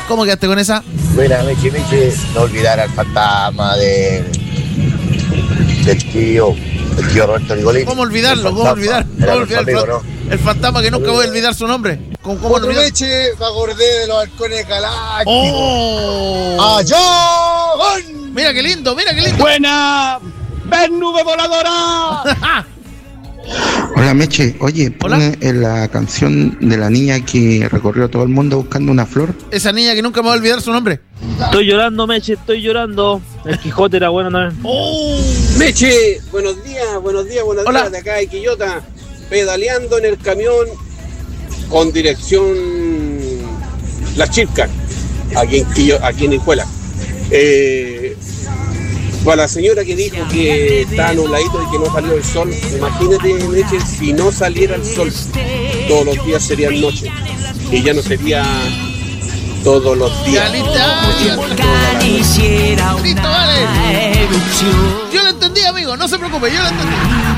¿Cómo quedaste con esa? Mira, Meche, no olvidar al fantasma del tío Roberto Nicolini. ¿Cómo olvidarlo? ¿Cómo olvidar? El fantasma que nunca voy a olvidar su nombre. ¿Cómo olvidar? Meche, me acordé de los halcones galácticos. ¡Oh! ¡Allá! Mira qué lindo, mira qué lindo. ¡Buena! ¡Ven, nube voladora! Hola Meche, oye, pone en la canción de la niña que recorrió todo el mundo buscando una flor. Esa niña que nunca me va a olvidar su nombre. Estoy llorando, Meche, estoy llorando. El Quijote era bueno también. ¡Oh! Meche, buenos días de acá de Quillota, pedaleando en el camión con dirección Las Chilcas, aquí en Hijuela. Para la señora que dijo que está nubladito y que no salió el sol, imagínate, Meche, si no saliera el sol, todos los días serían noche y ya no sería todos los días. Listo, vale. Yo lo entendí, amigo, no se preocupe, yo lo entendí.